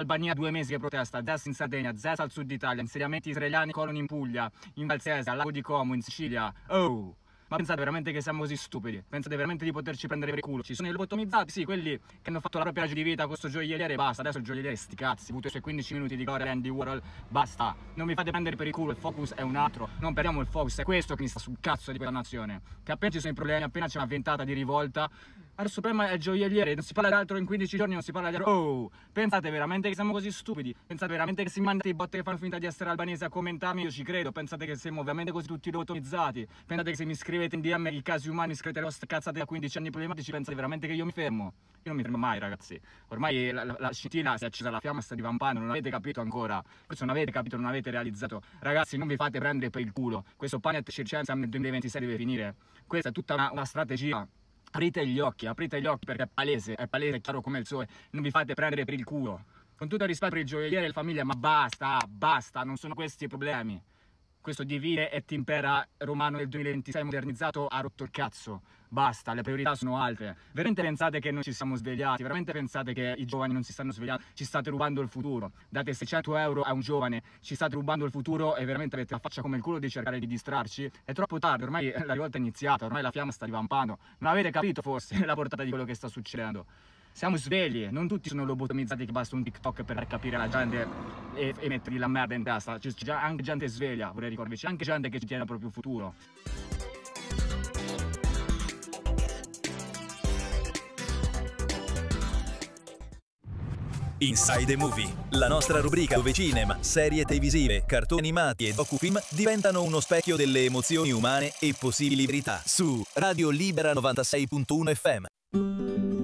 Albania 2 mesi che protesta, ZES in Sardegna, ZES al sud Italia, insediamenti israeliani, coloni in Puglia, in Valsese, al lago di Como, in Sicilia. Oh! Ma pensate veramente che siamo così stupidi? Pensate veramente di poterci prendere per il culo? Ci sono i lobotomizzati, sì, quelli che hanno fatto la propria ragione di vita con questo gioielliere e basta. Adesso il gioielliere sti cazzi, ha avuto i suoi 15 minuti di gloria Andy Warhol, basta. Non mi fate prendere per il culo, il focus è un altro. Non perdiamo il focus, è questo che mi sta sul cazzo di quella nazione. Che appena ci sono i problemi, appena c'è una ventata di rivolta, adesso il problema è il gioielliere, non si parla di altro in 15 giorni, non si parla di altro. Oh, pensate veramente che siamo così stupidi? Pensate veramente che si mandate i botte che fanno finta di essere albanesi a commentarmi? Io ci credo. Pensate che siamo veramente così tutti lobotomizzati? Pensate che se mi scrivete in DM i casi umani, scrivete le vostre cazzate da 15 anni problematici, pensate veramente che io mi fermo? Io non mi fermo mai, ragazzi. Ormai la scintilla si è accesa, la fiamma sta divampando, non avete capito ancora. Forse non avete capito, non avete realizzato. Ragazzi, non vi fate prendere per il culo. Questo Planet Circense nel 2026 deve finire. Questa è tutta una strategia. Aprite gli occhi perché è palese, è chiaro come il sole. Non vi fate prendere per il culo. Con tutto il rispetto per il gioielliere e la famiglia, ma basta, non sono questi i problemi. Questo divide et impera romano del 2026 modernizzato ha rotto il cazzo. Basta, le priorità sono altre. Veramente pensate che non ci siamo svegliati? Veramente pensate che i giovani non si stanno svegliando? Ci state rubando il futuro. Date 600 euro a un giovane, ci state rubando il futuro e veramente avete la faccia come il culo di cercare di distrarci? È troppo tardi, ormai la rivolta è iniziata, ormai la fiamma sta divampando. Non avete capito forse la portata di quello che sta succedendo? Siamo svegli, non tutti sono lobotomizzati che basta un TikTok per capire la gente e mettergli la merda in testa. C'è anche gente sveglia, vorrei ricordarvi, c'è anche gente che ci tiene al proprio futuro. Inside Movie, la nostra rubrica dove cinema, serie televisive, cartoni animati e docufilm diventano uno specchio delle emozioni umane e possibili verità su Radio Libera 96.1 FM.